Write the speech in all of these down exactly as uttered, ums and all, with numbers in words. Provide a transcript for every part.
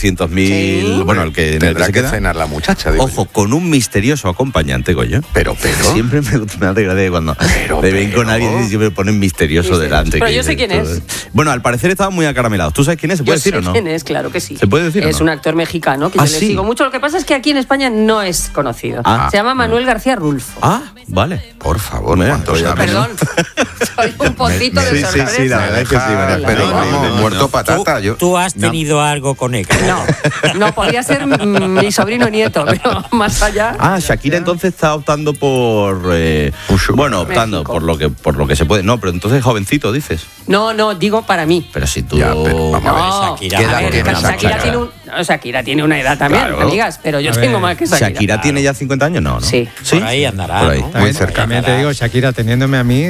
trescientos mil, sí. bueno, el que... Tendrá el que, que cenar la muchacha. Digo Ojo, yo. con un misterioso acompañante, Goyo. Pero, pero... Siempre me, me hace gracia cuando pero, me ven pero... con alguien y siempre ponen misterioso sí, sí. delante. Pero yo sé quién es. Bueno, al parecer estaban muy acaramelados. ¿Tú sabes quién es? ¿Se puede yo decir sé o no? quién es, claro que sí. ¿Se puede decir Es o no? un actor mexicano que ¿Ah, yo le sí? sigo mucho. Lo que pasa es que aquí en España no es conocido. Ah. Se llama Manuel García Rulfo. Ah, vale. Por favor, Mira, ¿cuántos pues, años? Perdón, soy un poquito Me- de me- sí, sorpresa. sí, sí, la verdad es que sí, Deja- María, pero no, vamos, no, no, muerto ¿Tú, patata. Yo... tú has tenido algo con él. No, no, podría ser mm, mi sobrino nieto, pero más allá. Ah, Shakira entonces está optando por... Eh, bueno, optando México. por lo que por lo que se puede. No, pero entonces jovencito, dices. No, no, digo para mí. Pero si tú... Ya, pero vamos a ver, No, Shakira, ¿qué a edad ver, tiene Shakira, Shakira? tiene un, no, Shakira tiene una edad también, Claro. amigas, pero yo A tengo ver, más que Shakira. Shakira tiene ya cincuenta años, no, ¿no? Sí. ¿Sí? Por ahí andará, Por ahí. ¿no? Muy cerca. También te digo, Shakira, teniéndome a mí...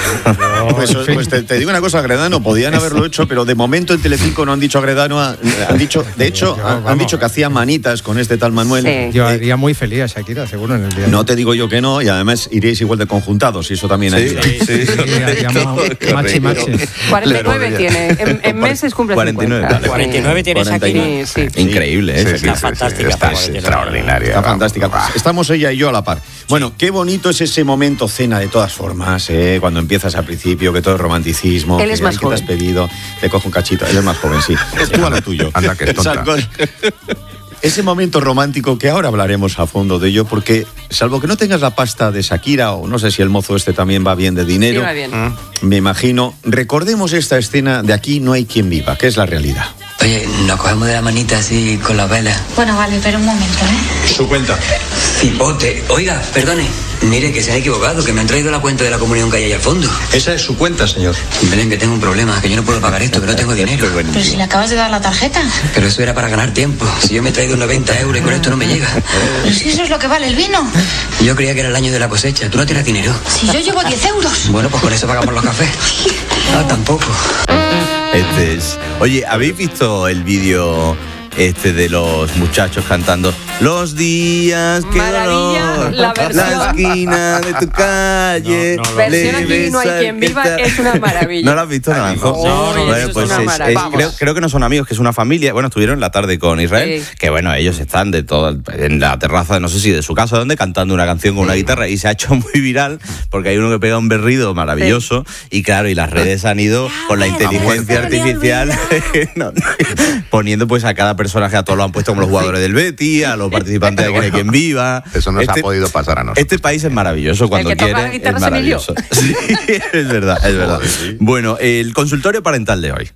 yo, Pues, en fin. pues te, te digo una cosa, Agredano, podían haberlo hecho, pero de momento en Telecinco no han dicho Agredano, han dicho, de hecho, Yo, han, han vamos. dicho que hacía manitas con este tal Manuel. Sí. Yo Eh, haría muy feliz a Shakira, seguro, en el día. no te digo yo que no, y además iréis igual de conjuntados, y eso también ayuda. Sí, sí, Sí, haríamos machi machi. cuarenta y nueve Le tiene, en, en meses cumple cuarenta y nueve, cincuenta. vale. cuarenta y nueve tiene cuarenta y Shakira. nueve. Sí, sí. Increíble, ¿eh? Sí, sí, Está sí, fantástica, sí, está pero bueno, extraordinaria. Está vamos. fantástica. Pues estamos ella y yo a la par. Bueno, qué bonito es ese momento cena de todas formas, ¿eh? Cuando empiezas al principio, que todo es romanticismo. Él es que, más ay, ¿qué te has joven. pedido? Te cojo un cachito. Él es más joven, sí. Tú a lo tuyo. Anda, que es tonta. Esas cosas. Ese momento romántico que ahora hablaremos a fondo de ello, porque salvo que no tengas la pasta de Shakira, o no sé si el mozo este también va bien de dinero, Sí, va bien. me imagino, recordemos esta escena de Aquí no hay quien viva, que es la realidad. Oye, nos cogemos de la manita así con la vela. Bueno, vale, pero un momento, ¿eh? Su cuenta. Cipote. Oiga, perdone. Mire, que se ha equivocado, que me han traído la cuenta de la comunión que hay ahí al fondo. Esa es su cuenta, señor. Belén, que tengo un problema, que yo no puedo pagar esto, que no tengo dinero. Pero si le acabas de dar la tarjeta. Pero eso era para ganar tiempo. Si yo me he traído noventa euros y con esto no me llega. Pero si eso es lo que vale el vino. Yo creía que era el año de la cosecha. ¿Tú no tienes dinero? Si yo llevo diez euros. Bueno, pues con eso pagamos los cafés. Ah, tampoco. Este es... Oye, ¿habéis visto el vídeo este de los muchachos cantando Los días que Maravilla, dolor, la versión. esquina de tu calle? No, no lo le Versión Aquí no hay besa quien el que viva está- es una maravilla. ¿No lo has visto, Naranjo? No, no, Bueno, eso es pues una es- maravilla. es- creo, creo que no son amigos, que es una familia. Bueno, estuvieron en la tarde con Israel, Sí. que bueno, ellos están de todo en la terraza, no sé si de su casa, donde cantando una canción con una guitarra, y se ha hecho muy viral porque hay uno que pega un berrido maravilloso, y claro, y las redes han ido con la inteligencia artificial no, no, poniendo pues a cada personaje, a todos lo han puesto como los jugadores del Betis, a los participantes de Aquí no hay quien viva. Eso nos Este- ha podido pasar a nosotros. Este país es maravilloso cuando El que toca quiere. la guitarra es es Emilio. maravilloso. Sí, es verdad, es verdad. Bueno, el consultorio parental de hoy.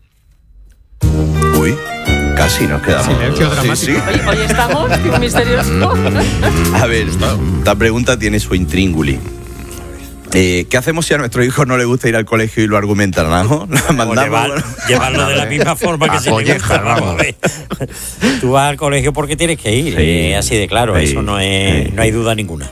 Uy, casi nos quedamos. Silencio Sí, dramático. sí. Hoy, hoy estamos misterioso. A ver, esta pregunta tiene su intríngulis. Eh, ¿Qué hacemos si a nuestro hijo no le gusta ir al colegio y lo argumentan, ¿no? Lo O mandamos. llevar- bueno. llevarlo de la misma forma que A se le gusta. collejas, Vamos a vamos. ver. Tú vas al colegio porque tienes que ir, Sí. eh, así de claro, Sí. eso no es, Sí. no hay duda ninguna.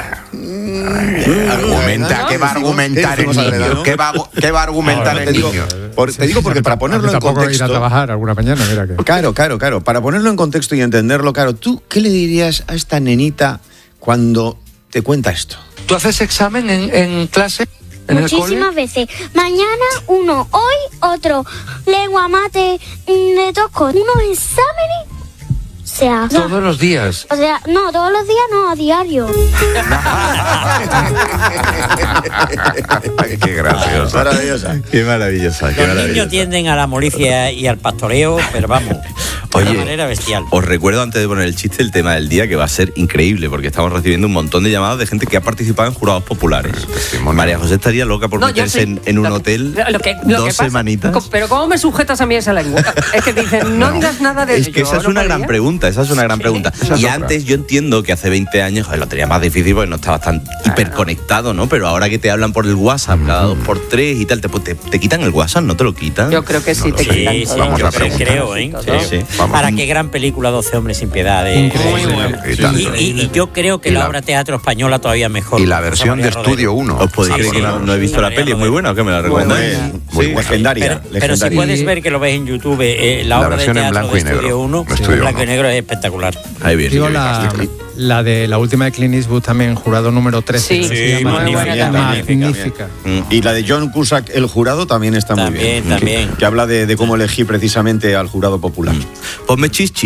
Argumenta, ¿qué va a argumentar el Decimos niño? Agredano. ¿Qué va, a- qué va a argumentar No, el te digo, niño? por- te digo porque para ponerlo en Tampoco ir a contexto. trabajar alguna mañana, mira que... Claro, claro, claro. Para ponerlo en contexto y entenderlo, claro, ¿tú qué le dirías a esta nenita cuando te cuenta esto? ¿Tú haces examen en, en clase? ¿En el cole? Muchísimas veces. Mañana uno, hoy otro. Lengua, mate, mm, de tosco. Unos exámenes. O sea, Todos los días. o sea, no, todos los días no, a diario. Qué gracioso. Maravillosa. Qué maravillosa, qué Los maravillosa. niños tienden a la molicie y al pastoreo, pero vamos, de Oye, una manera bestial. Os recuerdo antes de poner el chiste el tema del día, que va a ser increíble porque estamos recibiendo un montón de llamadas de gente que ha participado en jurados populares. testimonio. María José estaría loca por No, yo meterse sí. en, en un Lo que- hotel lo que- lo que dos pasa- semanitas. co- Pero ¿cómo me sujetas a mí esa lengua? Es que dicen, no, digas nada de Es que yo esa es no una gran podría. pregunta, esa es una gran pregunta. Y antes yo entiendo que hace veinte años joder, lo tenía más difícil porque no estabas tan hiperconectado, ¿no? Pero ahora que te hablan por el WhatsApp cada dos por tres y tal, te, te, te quitan el WhatsApp, ¿no te lo quitan? Yo creo que sí, te Sí, quitan sí, todo. vamos yo a preguntar. creo, ¿eh? Todo. Sí, sí. Vamos. Para qué gran película, doce hombres sin piedad. eh. Increíble. Muy buena. Y tanto. Y, y- y yo creo que Y la, la- obra teatro española todavía mejor. Y la José versión de María Rodero. Estudio uno. ¿Os podéis Sí, creer sí, que no, sí. no he visto la Sí, peli? Es muy buena, ¿o qué me la recuerdáis? Muy Sí. legendaria. Pero, pero si legendaria. puedes ver que lo ves en YouTube, eh, la, La obra de versión en teatro blanco de y negro. Estudio uno, De Estudio en blanco y uno. negro es espectacular. Ahí bien. Digo la, la de la última de Clint Eastwood también, jurado número trece. Sí, que se sí, llama. magnífica, magnífica. Y la de John Cusack, el jurado, también está muy También, bien. también. Que, que habla de, de cómo elegir precisamente al jurado popular. Ponme chichi.